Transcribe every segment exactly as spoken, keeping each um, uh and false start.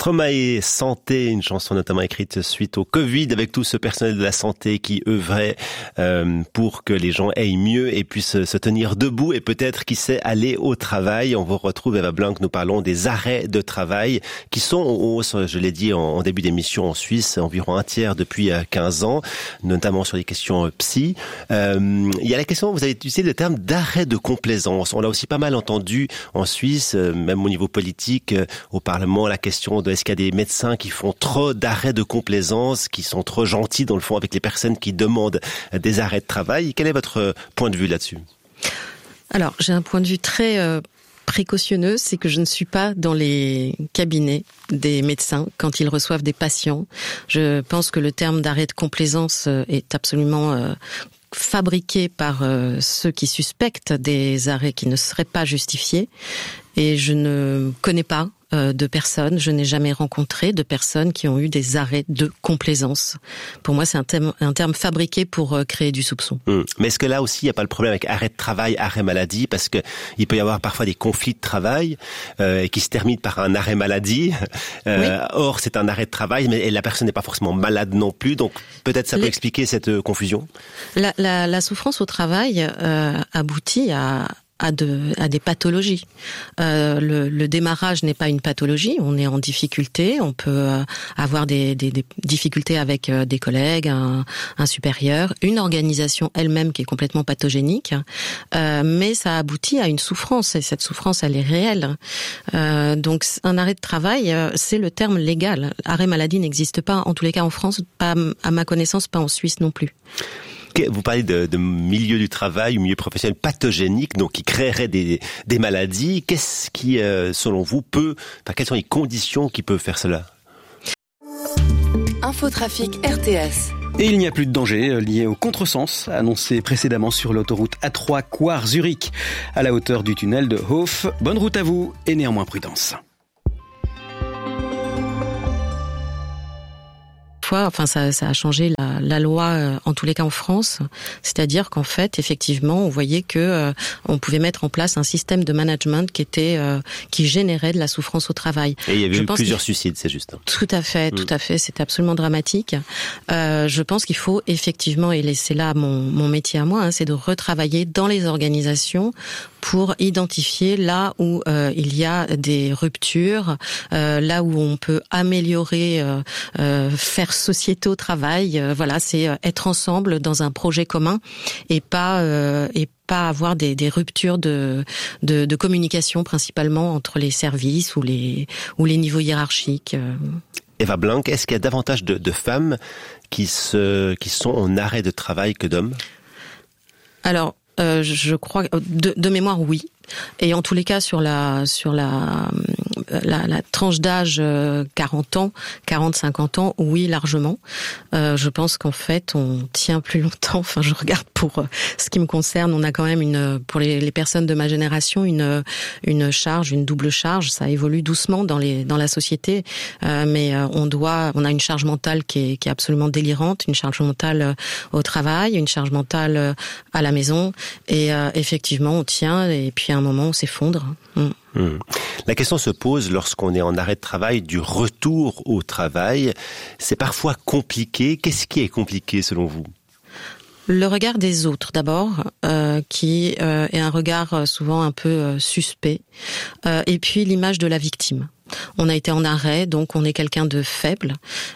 Stromae Santé, une chanson notamment écrite suite au Covid avec tout ce personnel de la santé qui œuvrait euh, pour que les gens aillent mieux et puissent se tenir debout et peut-être, qui sait, aller au travail. On vous retrouve, Eva Blanc, nous parlons des arrêts de travail qui sont en hausse, je l'ai dit en, en début d'émission, en Suisse, environ un tiers depuis quinze ans, notamment sur les questions psy. Euh, il y a la question, vous avez utilisé le terme d'arrêt de complaisance. On l'a aussi pas mal entendu en Suisse, euh, même au niveau politique, euh, au Parlement, la question de est-ce qu'il y a des médecins qui font trop d'arrêts de complaisance, qui sont trop gentils dans le fond avec les personnes qui demandent des arrêts de travail. Quel est votre point de vue là-dessus ? Alors, j'ai un point de vue très euh, précautionneux, c'est que je ne suis pas dans les cabinets des médecins quand ils reçoivent des patients. Je pense que le terme d'arrêt de complaisance est absolument euh, fabriqué par euh, ceux qui suspectent des arrêts qui ne seraient pas justifiés. Et je ne connais pas euh, de personnes, je n'ai jamais rencontré de personnes qui ont eu des arrêts de complaisance. Pour moi, c'est un terme, un terme fabriqué pour euh, créer du soupçon. Mmh. Mais est-ce que là aussi, il n'y a pas le problème avec arrêt de travail, arrêt maladie, parce que il peut y avoir parfois des conflits de travail euh, et qui se terminent par un arrêt maladie. Euh, oui. Or, c'est un arrêt de travail, mais la personne n'est pas forcément malade non plus. Donc, peut-être ça peut Les... expliquer cette euh, confusion. La, la, la souffrance au travail euh, aboutit à à, de, à des pathologies. Euh, le, le démarrage n'est pas une pathologie, on est en difficulté, on peut euh, avoir des, des, des difficultés avec euh, des collègues, un, un supérieur, une organisation elle-même qui est complètement pathogénique, euh, mais ça aboutit à une souffrance, et cette souffrance, elle est réelle. Euh, donc un arrêt de travail, euh, c'est le terme légal. Arrêt maladie n'existe pas, en tous les cas en France, pas à ma connaissance, pas en Suisse non plus. Vous parlez de, de milieu du travail, milieu professionnel pathogénique, donc qui créerait des, des maladies. Qu'est-ce qui, euh, selon vous, peut, enfin, quelles sont les conditions qui peuvent faire cela ? Infotrafic R T S. Et il n'y a plus de danger lié au contresens annoncé précédemment sur l'autoroute A trois Coire-Zurich, à la hauteur du tunnel de Hof. Bonne route à vous et néanmoins prudence. Enfin, ça, ça a changé la, la loi, euh, en tous les cas en France. C'est-à-dire qu'en fait, effectivement, on voyait que euh, on pouvait mettre en place un système de management qui était, euh, qui générait de la souffrance au travail. Et il y avait je eu plusieurs suicides, c'est juste. Tout à fait, tout mmh. à fait. C'était absolument dramatique. Euh, je pense qu'il faut effectivement, et c'est là mon, mon métier à moi, hein, c'est de retravailler dans les organisations pour identifier là où euh, il y a des ruptures, euh, là où on peut améliorer, euh, euh, faire société au travail. Euh, voilà, c'est être ensemble dans un projet commun et pas euh, et pas avoir des, des ruptures de, de de communication principalement entre les services ou les ou les niveaux hiérarchiques. Eva Blanc, est-ce qu'il y a davantage de, de femmes qui se qui sont en arrêt de travail que d'hommes ? Alors, euh, je crois de, de mémoire, oui. Et en tous les cas, sur la sur la la, la tranche d'âge quarante ans, quarante cinquante ans, oui, largement. Euh, je pense qu'en fait, on tient plus longtemps. Enfin, je regarde pour ce qui me concerne, on a quand même une pour les, les personnes de ma génération une une charge, une double charge. Ça évolue doucement dans les dans la société, euh, mais on doit, on a une charge mentale qui est qui est absolument délirante, une charge mentale au travail, une charge mentale à la maison, et euh, effectivement, on tient. Et puis à un moment, on s'effondre. Mmh. Mmh. La question se pose lorsqu'on est en arrêt de travail du retour au travail. C'est parfois compliqué. Qu'est-ce qui est compliqué selon vous ? Le regard des autres d'abord, euh, qui euh, est un regard souvent un peu euh, suspect, euh, et puis l'image de la victime. On a été en arrêt, donc on est quelqu'un de faible.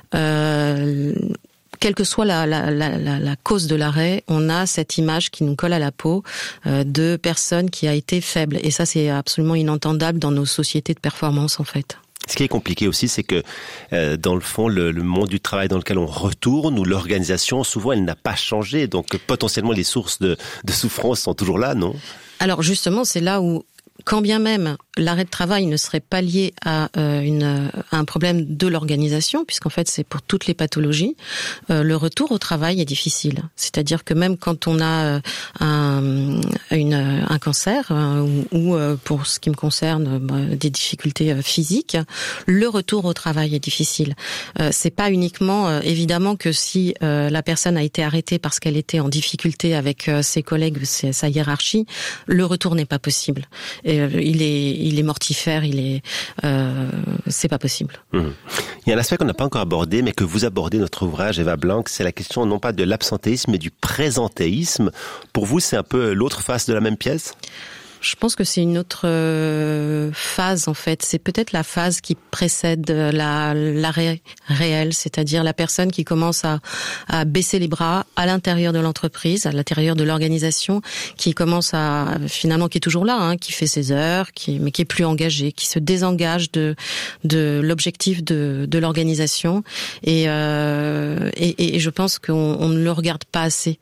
Euh, Quelle que soit la, la, la, la cause de l'arrêt, on a cette image qui nous colle à la peau euh, de personne qui a été faible. Et ça, c'est absolument inentendable dans nos sociétés de performance, en fait. Ce qui est compliqué aussi, c'est que euh, dans le fond, le, le monde du travail dans lequel on retourne, ou l'organisation, souvent, elle n'a pas changé. Donc, potentiellement, les sources de, de souffrance sont toujours là, non ? Alors, justement, c'est là où, quand bien même l'arrêt de travail ne serait pas lié à, euh, une, à un problème de l'organisation, puisqu'en fait c'est pour toutes les pathologies, euh, le retour au travail est difficile. C'est-à-dire que même quand on a un, une, un cancer, euh, ou, ou euh, pour ce qui me concerne, bah, des difficultés euh, physiques, le retour au travail est difficile. Euh, c'est pas uniquement, euh, évidemment que si euh, la personne a été arrêtée parce qu'elle était en difficulté avec euh, ses collègues, ses, sa hiérarchie, le retour n'est pas possible. Et, euh, il est il est mortifère, il est, euh, c'est pas possible. Mmh. Il y a un aspect qu'on n'a pas encore abordé, mais que vous abordez dans notre ouvrage, Eva Blanc, c'est la question non pas de l'absentéisme, mais du présentéisme. Pour vous, c'est un peu l'autre face de la même pièce ? Je pense que c'est une autre euh, phase en fait. C'est peut-être la phase qui précède la l'arrêt réel, c'est-à-dire la personne qui commence à, à baisser les bras à l'intérieur de l'entreprise, à l'intérieur de l'organisation, qui commence à finalement qui est toujours là, hein, qui fait ses heures, qui mais qui est plus engagé, qui se désengage de de l'objectif de de l'organisation et euh, et, et je pense qu'on on ne le regarde pas assez.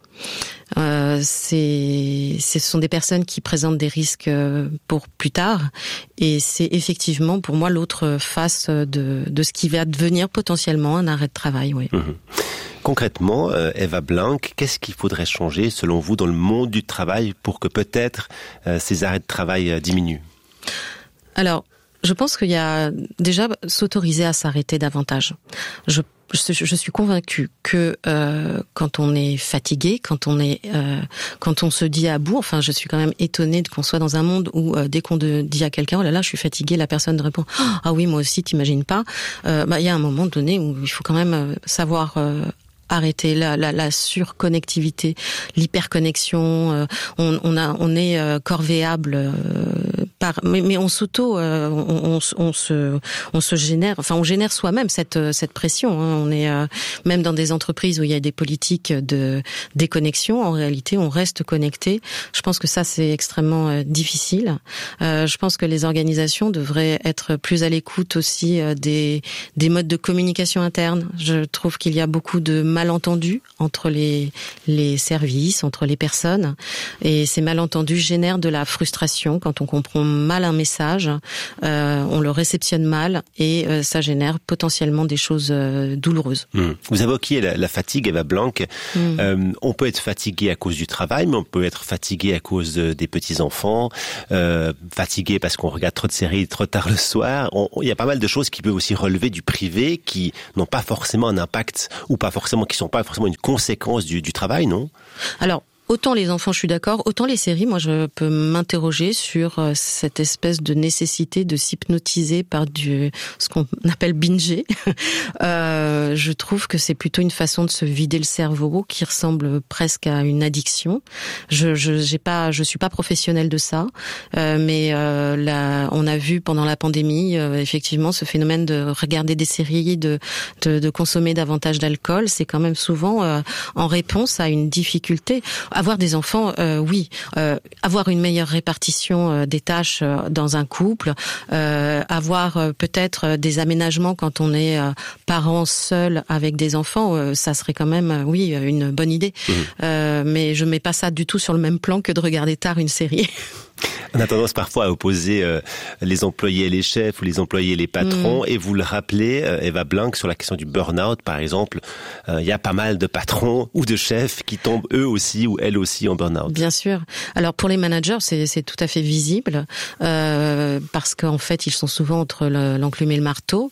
Euh, c'est, ce sont des personnes qui présentent des risques pour plus tard, et c'est effectivement pour moi l'autre face de, de ce qui va devenir potentiellement un arrêt de travail. Oui. Mmh. Concrètement, euh, Eva Blanc, qu'est-ce qu'il faudrait changer selon vous dans le monde du travail pour que peut-être euh, ces arrêts de travail euh, diminuent ? Alors, je pense qu'il y a déjà s'autoriser à s'arrêter davantage. Je Je suis convaincue que euh, quand on est fatigué, quand on est, euh, quand on se dit à bout, enfin, je suis quand même étonnée qu'on soit dans un monde où euh, dès qu'on de, dit à quelqu'un, oh là là, je suis fatiguée, la personne répond, ah oui, moi aussi, t'imagines pas. Euh, bah, il y a un moment donné où il faut quand même savoir euh, arrêter la, la, la surconnectivité, l'hyperconnexion. Euh, on, on a, on est euh, corvéable. Euh, par, mais, mais on s'auto, euh, on, on, on se, on se génère. Enfin, on génère soi-même cette cette pression. Hein. On est euh, même dans des entreprises où il y a des politiques de déconnexion. En réalité, on reste connecté. Je pense que ça, c'est extrêmement euh, difficile. Euh, je pense que les organisations devraient être plus à l'écoute aussi euh, des des modes de communication interne. Je trouve qu'il y a beaucoup de malentendus entre les les services, entre les personnes, et ces malentendus génèrent de la frustration quand on comprend mal un message, euh, on le réceptionne mal et euh, ça génère potentiellement des choses euh, douloureuses. Mmh. Vous évoquiez la, la fatigue, Eva Blanc. Mmh. Euh, on peut être fatigué à cause du travail, mais on peut être fatigué à cause de, des petits-enfants, euh, fatigué parce qu'on regarde trop de séries trop tard le soir. Il y a pas mal de choses qui peuvent aussi relever du privé, qui n'ont pas forcément un impact, ou pas forcément, qui sont pas forcément une conséquence du, du travail, non ? Alors, autant les enfants, je suis d'accord, autant les séries, moi je peux m'interroger sur euh, cette espèce de nécessité de s'hypnotiser par du ce qu'on appelle binger. euh, je trouve que c'est plutôt une façon de se vider le cerveau qui ressemble presque à une addiction. Je je j'ai pas je suis pas professionnelle de ça, euh, mais euh, la, on a vu pendant la pandémie euh, effectivement ce phénomène de regarder des séries, de de, de consommer davantage d'alcool, c'est quand même souvent euh, en réponse à une difficulté. Avoir des enfants, euh, oui. Euh, avoir une meilleure répartition euh, des tâches euh, dans un couple, euh, avoir euh, peut-être des aménagements quand on est euh, parent seul avec des enfants, euh, ça serait quand même, euh, oui, une bonne idée. Mmh. Euh, mais je mets pas ça du tout sur le même plan que de regarder tard une série. On a tendance parfois à opposer euh, les employés et les chefs ou les employés et les patrons. Mmh. Et vous le rappelez, euh, Eva Blanc, sur la question du burn-out, par exemple, il euh, y a pas mal de patrons ou de chefs qui tombent eux aussi ou elles aussi en burn-out. Bien sûr. Alors pour les managers, c'est, c'est tout à fait visible euh, parce qu'en fait, ils sont souvent entre le, l'enclume et le marteau.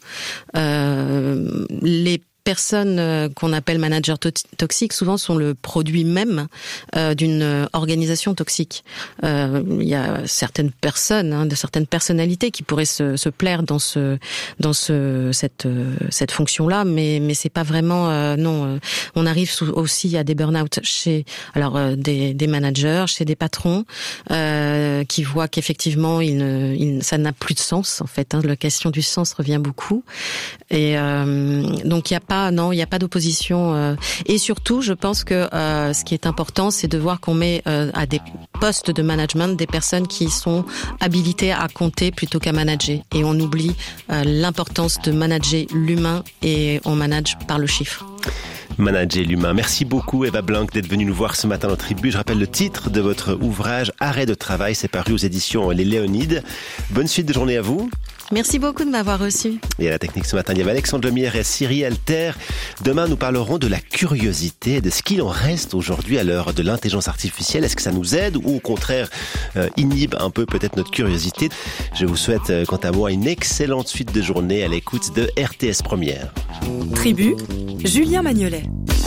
Euh, les personnes qu'on appelle managers toxiques souvent sont le produit même euh, d'une organisation toxique. Euh, il y a certaines personnes, hein, de certaines personnalités qui pourraient se, se plaire dans ce, dans ce, cette, cette fonction-là, mais mais c'est pas vraiment euh, non. On arrive aussi à des burn-out chez, alors euh, des, des managers, chez des patrons euh, qui voient qu'effectivement il, ne, il, ça n'a plus de sens en fait. Hein, la question du sens revient beaucoup, et euh, donc il y a pas Non, il n'y a pas d'opposition. Euh, et surtout, je pense que euh, ce qui est important, c'est de voir qu'on met euh, à des postes de management des personnes qui sont habilitées à compter plutôt qu'à manager. Et on oublie euh, l'importance de manager l'humain et on manage par le chiffre. Manager l'humain. Merci beaucoup Eva Blanc d'être venue nous voir ce matin dans Tribu. Je rappelle le titre de votre ouvrage Arrêt de travail, c'est paru aux éditions Les Léonides. Bonne suite de journée à vous. Merci beaucoup de m'avoir reçu. Et à la technique ce matin, il y avait Alexandre Lemierre et Cyril Alter. Demain, nous parlerons de la curiosité, de ce qu'il en reste aujourd'hui à l'heure de l'intelligence artificielle. Est-ce que ça nous aide ou au contraire euh, inhibe un peu peut-être notre curiosité? Je vous souhaite, euh, quant à moi, une excellente suite de journée à l'écoute de R T S Première. Tribu, Julien Magnolet.